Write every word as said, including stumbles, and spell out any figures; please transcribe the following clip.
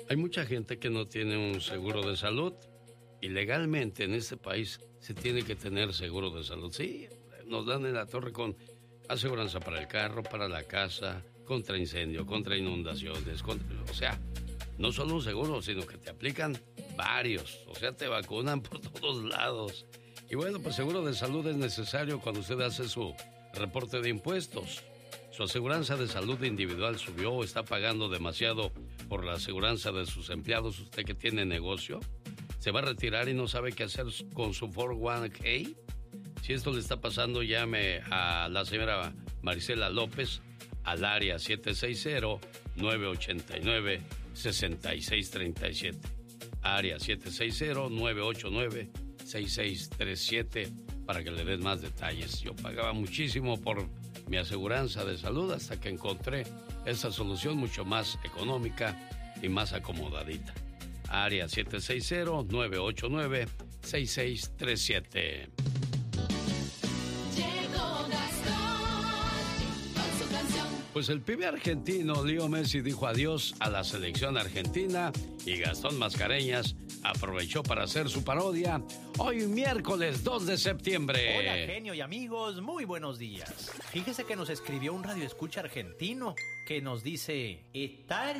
Hay mucha gente que no tiene un seguro de salud y legalmente en este país se tiene que tener seguro de salud. Sí, nos dan en la torre con aseguranza para el carro, para la casa, contra incendio, contra inundaciones, contra, o sea, no solo un seguro, sino que te aplican varios, o sea, te vacunan por todos lados. Y bueno, pues seguro de salud es necesario cuando usted hace su reporte de impuestos. Su aseguranza de salud individual subió o está pagando demasiado por la aseguranza de sus empleados. Usted que tiene negocio, se va a retirar y no sabe qué hacer con su cuatro oh uno k. Si esto le está pasando, llame a la señora Marisela López al área siete seis cero, nueve ocho nueve, seis seis tres siete. Área siete seis cero, nueve ocho nueve, seis seis tres siete para que le den más detalles. Yo pagaba muchísimo por mi aseguranza de salud hasta que encontré esa solución mucho más económica y más acomodadita. Área siete seis cero, nueve ocho nueve, seis seis tres siete. Pues el pibe argentino Leo Messi dijo adiós a la selección argentina y Gastón Mascareñas aprovechó para hacer su parodia hoy miércoles dos de septiembre. Hola, genio y amigos, muy buenos días. Fíjese que nos escribió un radioescucha argentino que nos dice: estar